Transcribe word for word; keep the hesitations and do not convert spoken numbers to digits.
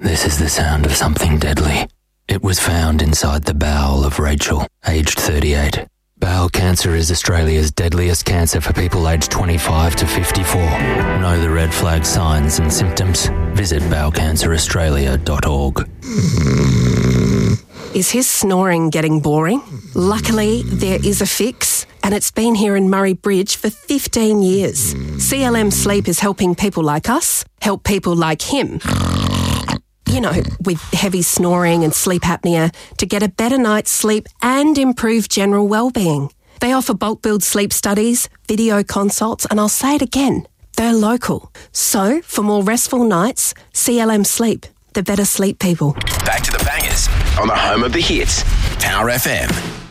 This is the sound of something deadly. It was found inside the bowel of Rachel, aged thirty-eight. Bowel cancer is Australia's deadliest cancer for people aged twenty-five to fifty-four. Know the red flag signs and symptoms? Visit bowel cancer australia dot org. Is his snoring getting boring? Luckily, there is a fix, and it's been here in Murray Bridge for fifteen years. C L M Sleep is helping people like us help people like him, you know, with heavy snoring and sleep apnea, to get a better night's sleep and improve general well-being. They offer bulk build sleep studies, video consults, and I'll say it again, they're local. So, for more restful nights, C L M Sleep, the better sleep people. Back to the bangers on the home of the hits, Tower F M.